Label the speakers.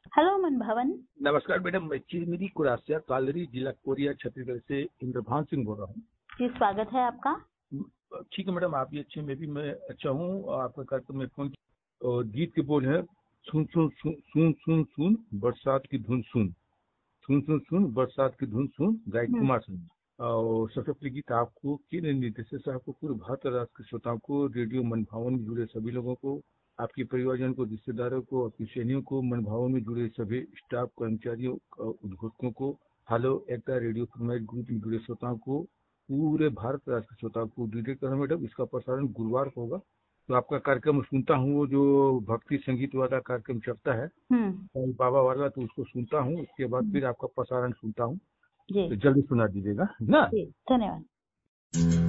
Speaker 1: Hello मन भवन।
Speaker 2: नमस्कार मैडम, मैं चिरमिरी कुरासिया कालरी जिला कोरिया छत्तीसगढ़ से इंद्रभान सिंह बोल रहा हूँ।
Speaker 1: जी स्वागत है आपका।
Speaker 2: ठीक है मैडम, आप भी अच्छे, मैं अच्छा हूँ। आपका कार्यक्रम में फोन और गीत के बोल है, सुन सुन सुन सुन सुन सुन बरसात की धुन सुन, सुन सुन सुन बरसात की धुन सुन, गायक कुमार सिंह। और सबसे पहले गीत आपको के निर्देश से आपको पूरे भारत राष्ट्र के श्रोताओं को, रेडियो मन भावन में जुड़े सभी लोगों को, आपके परिवारजन को, रिश्तेदारों को, आपकी सैनियों को, मन भावन में जुड़े सभी स्टाफ कर्मचारियों, उद्घोषकों को, हेलो एकता रेडियो फॉर्मेट ग्रुप में जुड़े श्रोताओं को, पूरे भारत राष्ट्र के श्रोताओं को डिटेक्ट करना मैडम। इसका प्रसारण गुरुवार को होगा। तो आपका कार्यक्रम सुनता हूँ, वो जो भक्ति संगीत वाला कार्यक्रम चलता है बाबा वाला, तो उसको सुनता हूँ। उसके बाद फिर आपका प्रसारण सुनता हूँ, तो जल्दी सुना दीजिएगा ना।
Speaker 1: धन्यवाद।